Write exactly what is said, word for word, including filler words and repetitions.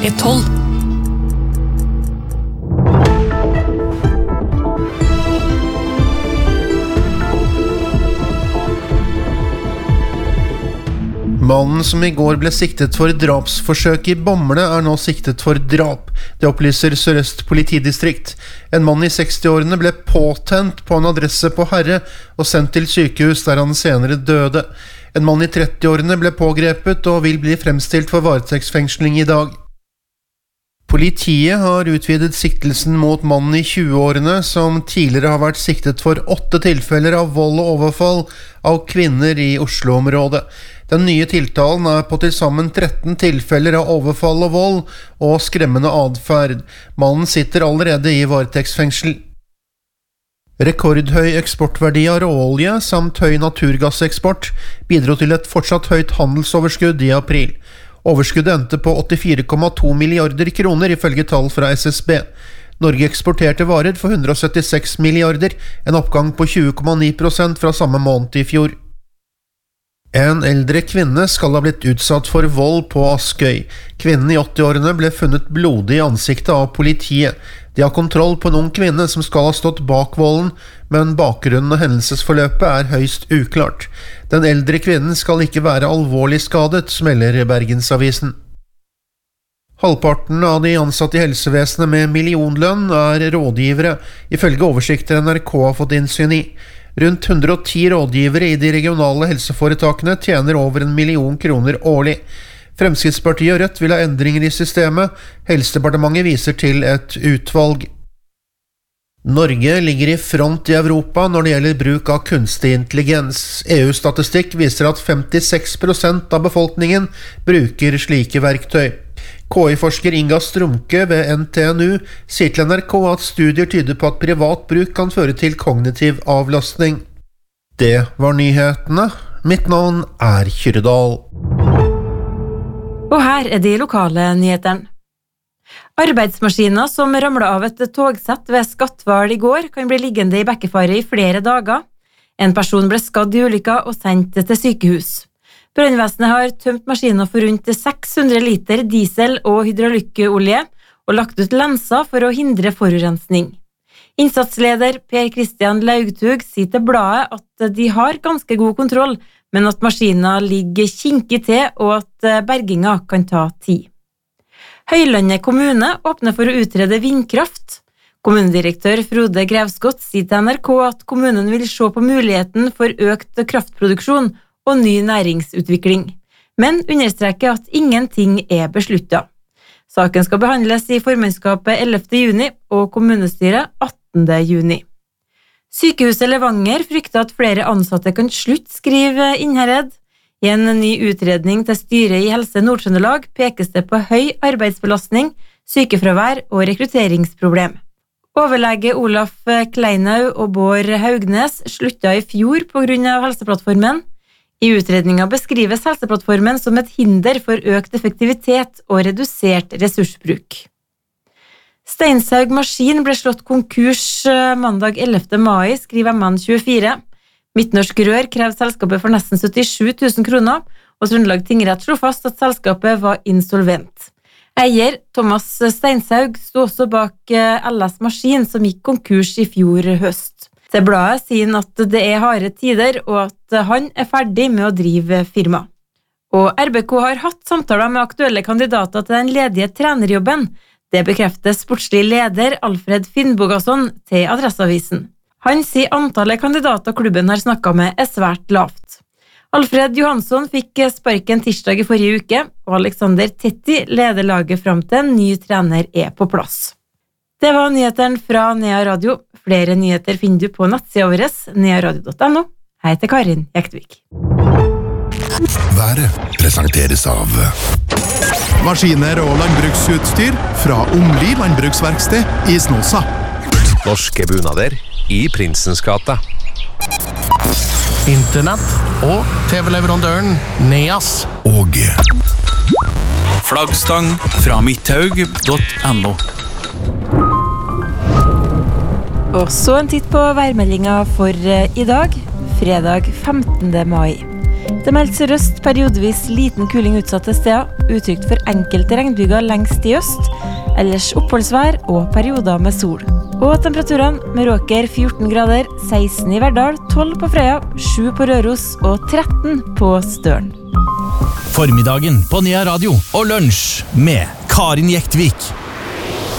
er tolv. Mannen som i går ble siktet for drapsforsøk i Bamble er nå siktet for drap. Det opplyser Sør-Øst politidistrikt. En mann i seksti-årene ble påtent på en adresse på Herre og sendt til sykehus der han senere døde. En mann i tretti-årene ble pågrepet og vil bli fremstilt for varetektsfengsling i dag. Politiet har utvidet siktelsen mot mannen i tjue-årene som tidligere har vært siktet for åtte tilfeller av vold og overfall av kvinner i Oslo-området. Den nye tiltalen er på til sammen tretten tilfeller av overfall og vold og skremmende adferd. Mannen sitter allerede i varetektsfengsel. Rekordhøy eksportverdi av råolje samt høy naturgasseksport bidro til et fortsatt høyt handelsoverskudd i april. Overskuddet endte på åttifire komma to milliarder kroner ifølge tall fra S S B. Norge eksporterte varer for hundre og syttiseks milliarder, en oppgang på tjue komma ni prosent fra samme måned i fjor. En eldre kvinne skal ha blitt utsatt for vold på Askøy. Kvinnen i åtti-årene ble funnet blodig i ansiktet av politiet. De har kontroll på en ung kvinne som skal ha stått bak volden, men bakgrunnen og hendelsesforløpet er høyst uklart. Den eldre kvinnen skal ikke være alvorlig skadet, melder Bergensavisen. Halvparten av de ansatte i helsevesenet med millionlønn er rådgivere, ifølge oversikter N R K har fått innsyn i. Rundt hundre og ti rådgivere i de regionale helseforetakene tjener over en million kroner årlig. Fremskrittspartiet og Rødt vil ha endringer i systemet. Helsedepartementet viser til et utvalg. Norge ligger i front i Europa når det gjelder bruk av kunstig intelligens. E U-statistikk viser at femtiseks prosent av befolkningen bruker slike verktøy. K I-forsker Inga Strumke ved N T N U sier til N R K at studier tyder på at privat bruk kan føre til kognitiv avlastning. Det var nyhetene. Mitt navn er Kyrdal. Og her er de lokale nyhetene. Arbeidsmaskiner som ramlet av et togsett ved Skatval i går kan bli liggende i bekkefare i flere dager. En person ble skadd i ulykka og sendt til sykehus. Brannvesenet har tømt maskiner for rundt seks hundre liter diesel og hydraulikkolje og lagt ut lenser for å hindre forurensning. Innsatsleder Per Kristian Laugtug sier til bladet at de har ganske god kontroll, men at maskiner ligger kinkig til og at berginga kan ta tid. Høylandet kommune åpner for å utrede vindkraft. Kommunedirektør Frode Grevskott sier til N R K at kommunen vil se på muligheten for økt kraftproduksjon og ny næringsutvikling, men understreker at ingenting er besluttet. Saken skal behandles i formannskapet ellevte juni og kommunestyret attende juni. Sykehuset Levanger frykter at flere ansatte kan slutte, skriver Innherred. I en ny utredning til styret i Helse Nord-Trøndelag pekes det på høy arbeidsbelastning, sykefravær og rekrutteringsproblem. Overlege Olaf Kleinau og Bård Haugnes slutta i fjor på grunn av Helseplattformen. I utredningen beskrives Helseplattformen som et hinder for økt effektivitet og redusert ressursbruk. Steinshaug Maskin ble slått konkurs mandag ellevte mai, skriver M N tjuefire. Midtnorsk Rør krevde selskapet for nesten syttisju tusen kroner, og Trøndelag tingrett slo fast at selskapet var insolvent. Eier Thomas Steinshaug sto også bak L S Maskin, som gikk konkurs i fjor høst. Til bladet sier han at det er harde tider, og at han er ferdig med å drive firma. Og R B K har hatt samtaler med aktuelle kandidater til den ledige trenerjobben. Det bekrefter sportslig leder Alfred Finnbogason til Adresseavisen. Han sier antallet kandidater klubben har snakket med er svært lavt. Alfred Johansson fikk sparken tirsdag i forrige uke, og Alexander Tetti leder laget frem til en ny trener er på plass. Det var nyhetene fra Nea Radio. Flere nyheter finner du på nettsida vår, nearadio punktum no. Hei til Karin Jektvik. Været presenteres av maskiner og landbruksutstyr fra Omli landbruksverksted i Snåsa. Norske bunader i Prinsens gate. Internett og T V-leverandøren Neas. Og flaggstang fra midthaug punktum no. Og så en titt på værmeldinga for i dag, fredag femtende mai. Det meldt sørøst periodevis liten kuling utsatte steder, utrygt for enkelte regnbyger lengst i øst, ellers oppholdsvær og perioder med sol. Og temperaturene med Råker fjorten grader, seksten i Verdal, tolv på Frøya, sju på Røros og tretten på Støren. Formiddagen på Nea Radio og lunsj med Karin Jektvik.